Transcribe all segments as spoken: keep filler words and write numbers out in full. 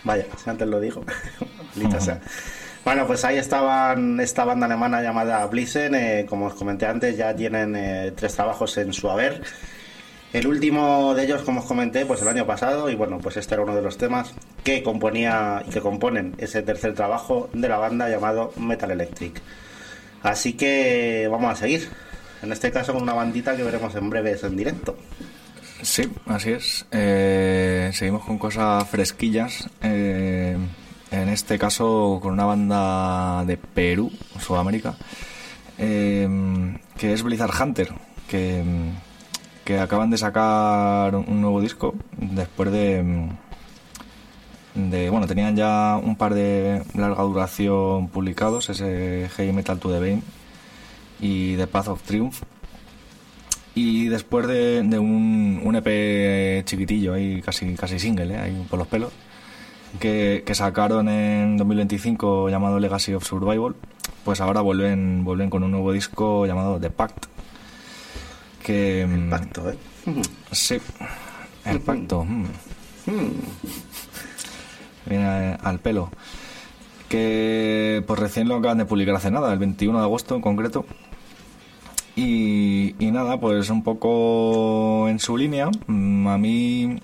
Vaya, si antes lo digo. Maldita sea. Bueno, pues ahí estaban esta banda alemana llamada Blitzen. Eh, como os comenté antes, ya tienen eh, tres trabajos en su haber. El último de ellos, como os comenté, pues el año pasado. Y bueno, pues este era uno de los temas que componía y que componen ese tercer trabajo de la banda llamado Metal Electric. Así que vamos a seguir. En este caso con una bandita que veremos en breves en directo. Sí, así es. Eh, seguimos con cosas fresquillas. Eh, en este caso con una banda de Perú, Sudamérica, eh, que es Blizzard Hunter, que, que acaban de sacar un nuevo disco después de, de... Bueno, tenían ya un par de larga duración publicados, ese Heavy Metal to the Vein y The Path of Triumph. Y después de, de un, un E P chiquitillo, ahí casi casi single, ¿eh? Ahí por los pelos, que, que sacaron en dos mil veinticinco llamado Legacy of Survival, pues ahora vuelven vuelven con un nuevo disco llamado The Pact. Que, el pacto, ¿eh? Sí, el pacto. Mm. Viene al pelo. Que pues recién lo acaban de publicar hace nada, el veintiuno de agosto en concreto. Y, y nada, pues un poco en su línea. A mí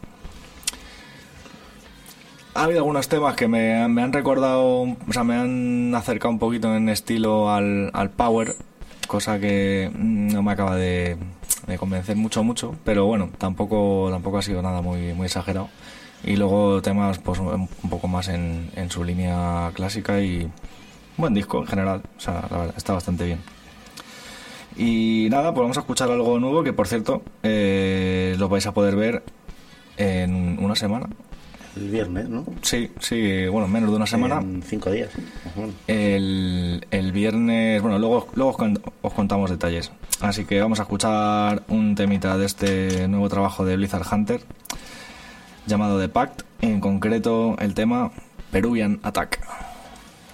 ha habido algunos temas que me, me han recordado, o sea, me han acercado un poquito en estilo al, al Power, cosa que no me acaba de, de convencer mucho, mucho, pero bueno, tampoco tampoco ha sido nada muy, muy exagerado. Y luego temas pues un poco más en, en su línea clásica y buen disco en general, o sea, la verdad, está bastante bien. Y nada, pues vamos a escuchar algo nuevo que, por cierto, eh, lo vais a poder ver en una semana. El viernes, ¿no? Sí, sí, bueno, menos de una semana. En cinco días. Uh-huh. El, el viernes, bueno, luego, luego os contamos detalles. Así que vamos a escuchar un temita de este nuevo trabajo de Blizzard Hunter llamado The Pact, en concreto el tema Peruvian Attack.